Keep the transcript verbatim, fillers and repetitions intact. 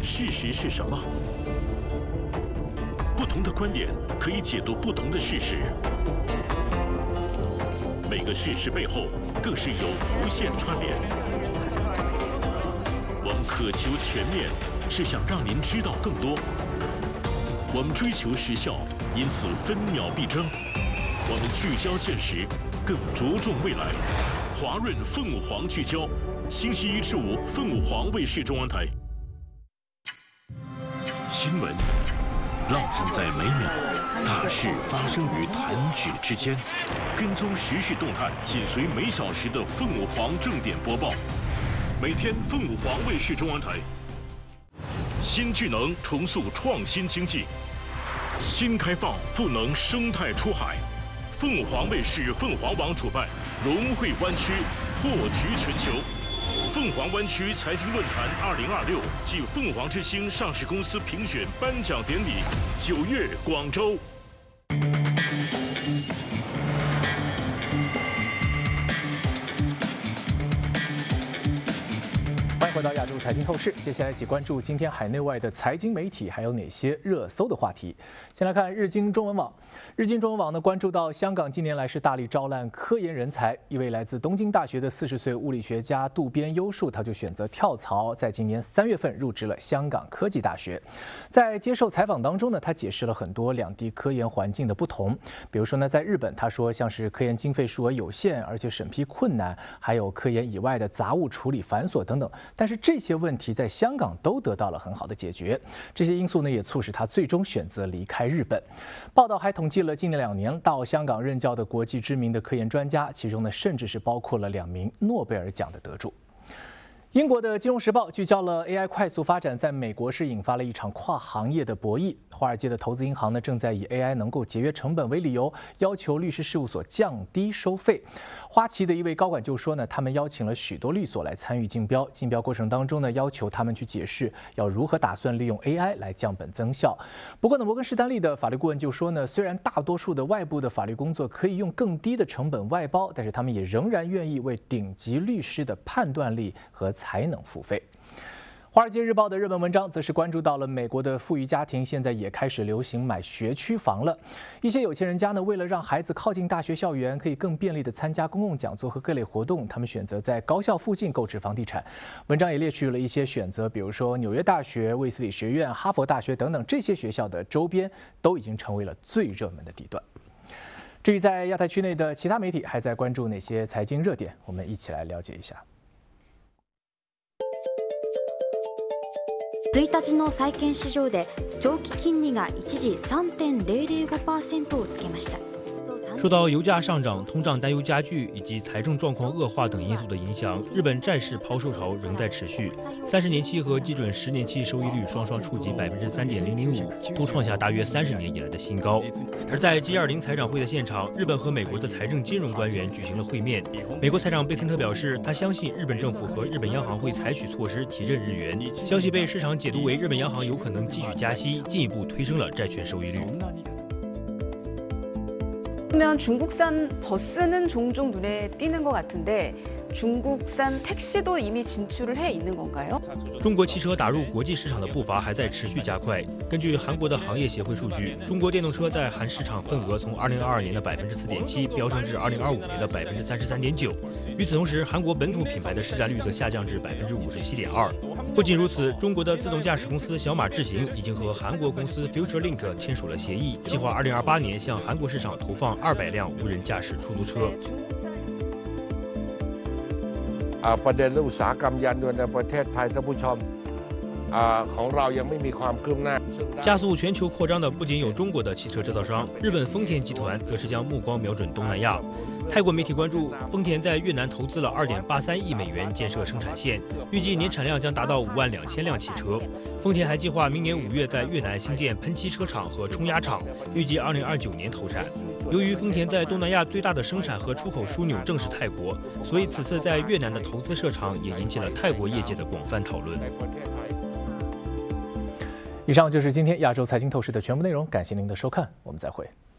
事实是什么？不同的观点可以解读不同的事实，每个事实背后更是有无限串联。我们渴求全面，是想让您知道更多。我们追求时效，因此分秒必争。我们聚焦现实，更着重未来。华润凤凰聚焦，星期一至五，凤凰卫视中央台。新闻烙印在每秒，大事发生于弹指之间。跟踪时事动态，紧随每小时的凤凰正点播报。每天凤凰卫视中央台。新智能重塑创新经济，新开放赋能生态出海。凤凰卫视凤凰网主办融汇湾区，破局全球。凤凰湾区财经论坛二零二六暨凤凰之星上市公司评选颁奖典礼，九月广州。 欢迎回到亚洲财经透视，接下来一起关注今天海内外的财经媒体还有哪些热搜的话题。先来看日经中文网，日经中文网呢关注到香港近年来是大力招揽科研人才，一位来自东京大学的四十岁物理学家渡边优树，他就选择跳槽，在今年三月份入职了香港科技大学。在接受采访当中呢，他解释了很多两地科研环境的不同，比如说呢，在日本他说像是科研经费数额有限，而且审批困难，还有科研以外的杂物处理繁琐等等。但是这些问题在香港都得到了很好的解决，这些因素呢也促使他最终选择离开日本。报道还统计了近两年到香港任教的国际知名的科研专家，其中呢甚至是包括了两名诺贝尔奖的得主。英国的《金融时报》聚焦了 A I 快速发展在美国是引发了一场跨行业的博弈。华尔街的投资银行呢，正在以 A I 能够节约成本为理由，要求律师事务所降低收费。花旗的一位高管就说呢，他们邀请了许多律所来参与竞标，竞标过程当中呢，要求他们去解释要如何打算利用 A I 来降本增效。不过呢，摩根士丹利的法律顾问就说呢，虽然大多数的外部的法律工作可以用更低的成本外包，但是他们也仍然愿意为顶级律师的判断力和才能付费。《华尔街日报》的热门文章则是关注到了美国的富裕家庭现在也开始流行买学区房了。一些有钱人家呢，为了让孩子靠近大学校园，可以更便利地参加公共讲座和各类活动，他们选择在高校附近购置房地产。文章也列举了一些选择，比如说纽约大学、卫斯理学院、哈佛大学等等这些学校的周边都已经成为了最热门的地段。至于在亚太区内的其他媒体还在关注哪些财经热点，我们一起来了解一下。 いちにちの債券市場で長期金利が一時 さんてんゼロゼロごパーセント をつけました。 受到油价上涨、通胀担忧加剧以及财政状况恶化等因素的影响，日本债市抛售潮仍在持续。三十年期和基准十年期收益率双双触及百分之三点零零五，都创下大约三十年以来的新高。而在 G 二十 财长会的现场，日本和美国的财政金融官员举行了会面。美国财长贝森特表示，他相信日本政府和日本央行会采取措施提振日元。消息被市场解读为日本央行有可能继续加息，进一步推升了债券收益率。 그러면 중국산 버스는 종종 눈에 띄는 것 같은데 중국산 택시도 이미 진출을 해 있는 건가요? 中国汽车打入国际市场的步伐还在持续加快。根据韩国的行业协会数据，中国电动车在韩市场份额从二零二二年的百分之四点七飙升至二零二五年的百分之三十三点九。与此同时，韩国本土品牌的市占率则下降至百分之五十七点二。不仅如此，中国的自动驾驶公司小马智行已经和韩国公司 FutureLink 签署了协议，计划二零二八年向韩国市场投放二百辆无人驾驶出租车。 ประเด็นเรื่องอุตสาหกรรมยานยนต์ในประเทศไทยท่านผู้ชมของเรายังไม่มีความคืบหน้า加速全球扩张的不仅有中国的汽车制造商，日本丰田集团则是将目光瞄准东南亚。泰国媒体关注，丰田在越南投资了二点八三亿美元建设生产线，预计年产量将达到五万两千辆汽车。丰田还计划明年五月在越南兴建喷漆车厂和冲压厂，预计二零二九年投产。由于丰田在东南亚最大的生产和出口枢纽正是泰国，所以此次在越南的投资设厂也引起了泰国业界的广泛讨论。 以上就是今天亚洲财经透视的全部内容，感谢您的收看，我们再会。